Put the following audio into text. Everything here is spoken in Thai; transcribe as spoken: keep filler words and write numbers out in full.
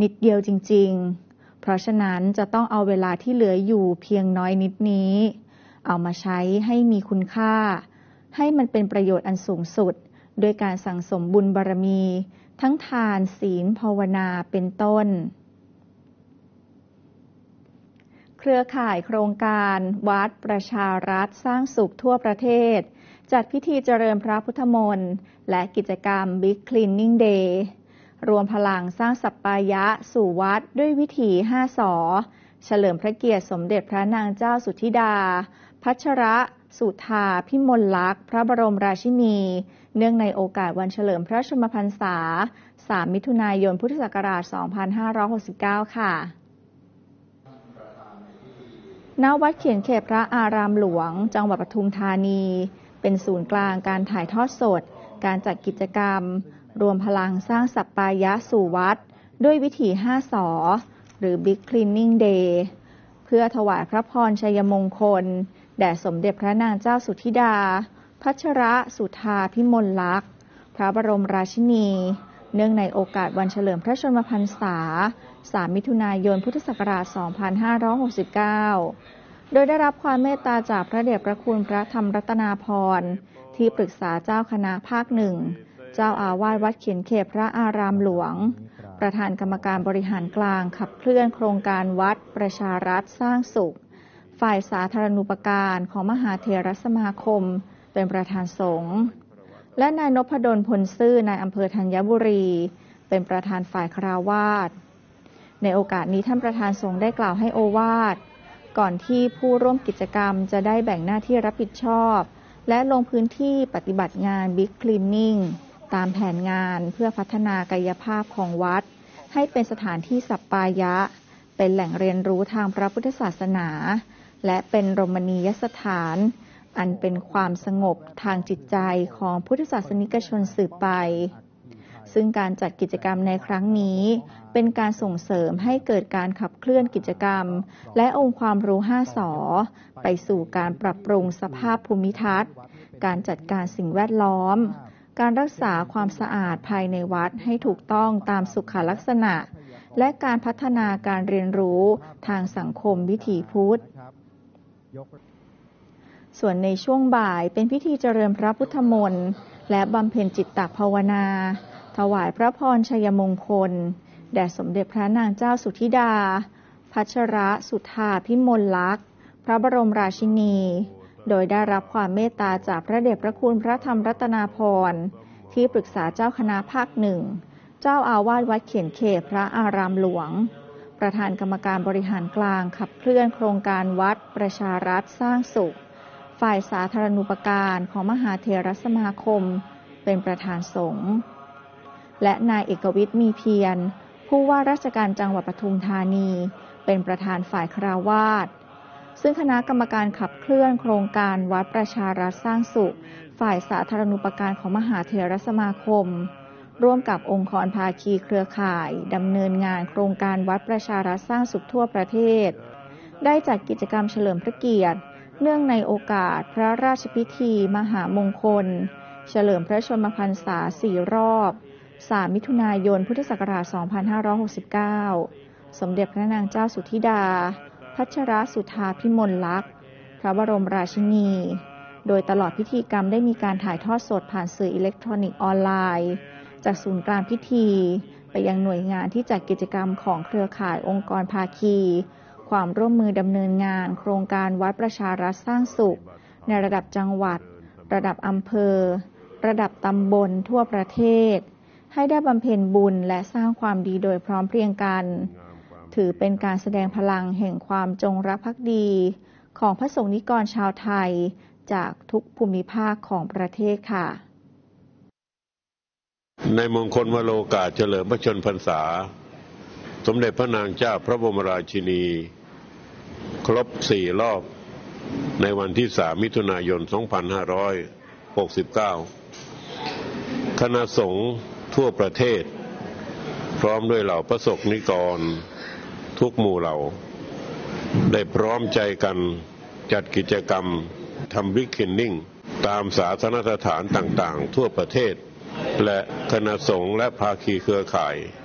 นิดเดียวจริงๆเพราะฉะนั้นจะต้องเอาเวลาที่เหลืออยู่เพียงน้อยนิดนี้เอามาใช้ให้มีคุณค่าให้มันเป็นประโยชน์อันสูงสุดโดยการสั่งสมบุญบารมีทั้งทานศีลภาวนาเป็นต้นเครือข่ายโครงการวัดประชารัฐสร้างสุขทั่วประเทศจัดพิธีเจริญพระพุทธมนต์และกิจกรรม Big Cleaning Day รวมพลังสร้างสัปปายะสู่วัดด้วยวิถีห้าสอเฉลิมพระเกียรติสมเด็จพระนางเจ้าสุทธิดาพัชรสุธาพิมลลักษณ์พระบรมราชินีเนื่องในโอกาสวันเฉลิมพระชนมพรรษาสามมิถุนายนพุทธศักราชสองพันห้าร้อยหกสิบเก้าค่ะณ วัดเขียนเขตพระอารามหลวงจังหวัดปทุมธานีเป็นศูนย์กลางการถ่ายทอดสดการจัดกิจกรรมรวมพลังสร้างสัปปายะสู่วัดด้วยวิถีห้าสอหรือ Big Cleaning Day เพื่อถวายพระพรชัยมงคลแด่สมเด็จพระนางเจ้าสุทธิดาพัชรสุธาพิมลลักษณ์พระบรมราชินีเนื่องในโอกาสวันเฉลิมพระชนมพรรษาสามมิถุนายนพุทธศักราชสองพันห้าร้อยหกสิบเก้าโดยได้รับความเมตตาจากพระเดชพระคุณพระธรรมรัตนาภรณ์ที่ปรึกษาเจ้าคณะภาคหนึ่งเจ้าอาวาสวัดเขียนเขตพระอารามหลวงประธานกรรมการบริหารกลางขับเคลื่อนโครงการวัดประชารัฐสร้างสุขฝ่ายสาธารณูปการของมหาเถรสมาคมเป็นประธานสงฆ์และนายนพดลพลซื่อนายอำเภอธัญบุรีเป็นประธานฝ่ายคฤหัสถ์ในโอกาสนี้ท่านประธานสงฆ์ได้กล่าวให้โอวาทก่อนที่ผู้ร่วมกิจกรรมจะได้แบ่งหน้าที่รับผิดชอบและลงพื้นที่ปฏิบัติงาน Big Cleaning ตามแผนงานเพื่อพัฒนากายภาพของวัดให้เป็นสถานที่สัปปายะเป็นแหล่งเรียนรู้ทางพระพุทธศาสนาและเป็นรมณียสถานอันเป็นความสงบทางจิตใจของพุทธศาสนิกชนสืบไปซึ่งการจัดกิจกรรมในครั้งนี้เป็นการส่งเสริมให้เกิดการขับเคลื่อนกิจกรรมและองค์ความรู้ห้าสอไปสู่การปรับปรุงสภาพภูมิทัศน์การจัดการสิ่งแวดล้อมการรักษาความสะอาดภายในวัดให้ถูกต้องตามสุขลักษณะและการพัฒนาการเรียนรู้ทางสังคมวิถีพุทธส่วนในช่วงบ่ายเป็นพิธีเจริญพระพุทธมนต์และบำเพ็ญจิตตภาวนาถวายพระพรชัยมงคลแด่สมเด็จพระนางเจ้าสุทธิดาพัชรสุธาพิมลลักษณ์พระบรมราชินีโดยได้รับความเมตตาจากพระเดชพระคุณพระธรรมรัตนาภรณ์ที่ปรึกษาเจ้าคณะภาคหนึ่งเจ้าอาวาสวัดเขียนเขตพระอารามหลวงประธานกรรมการบริหารกลางขับเคลื่อนโครงการวัดประชารัฐสร้างสุขฝ่ายสาธารณูปการของมหาเถรสมาคมเป็นประธานสงฆ์และนายเอกวิทย์มีเพียรผู้ว่าราชการจังหวัดปทุมธานีเป็นประธานฝ่ายคฤหัสถ์ซึ่งคณะกรรมการขับเคลื่อนโครงการวัดประชารัฐสร้างสุขฝ่ายสาธารณูปการของมหาเถรสมาคมร่วมกับองค์กรภาคีเครือข่ายดำเนินงานโครงการวัดประชารัฐสร้างสุขทั่วประเทศได้จัดกิจกรรมเฉลิมพระเกียรติเนื่องในโอกาสพระราชพิธีมหามงคลเฉลิมพระชนมพรรษาสี่รอบสามมิถุนายนพุทธศักราชสองพันห้าร้อยหกสิบเก้าสมเด็จพระนางเจ้าสุทธิดาพัชรสุธาพิมลลักษณ์พระบรมราชินีโดยตลอดพิธีกรรมได้มีการถ่ายทอดสดผ่านสื่ออิเล็กทรอนิกส์ออนไลน์จากศูนย์กลางพิธีไปยังหน่วยงานที่จัดกิจกรรมของเครือข่ายองค์กรภาคีความร่วมมือดำเนินงานโครงการวัดประชารัฐสร้างสุขในระดับจังหวัดระดับอำเภอระดับตำบลทั่วประเทศให้ได้บำเพ็ญบุญและสร้างความดีโดยพร้อมเพรียงกันถือเป็นการแสดงพลังแห่งความจงรักภักดีของพระสงฆ์นิกรชาวไทยจากทุกภูมิภาคของประเทศค่ะในมงคลวโรกาสเฉลิมพระชนมพรรษาสมเด็จพระนางเจ้าพระบรมราชินีครบสี่รอบในวันที่สามมิถุนายนสองพันห้าร้อยหกสิบเก้าคณะสงฆ์ทั่วประเทศพร้อมด้วยเหล่าพระสงฆ์นิกรทุกหมู่เหล่าได้พร้อมใจกันจัดกิจกรรมทำบิ๊กคลีนนิ่งตามศาสนสถานต่างๆทั่วประเทศและคณะสงฆ์และภาคีเครือข่าย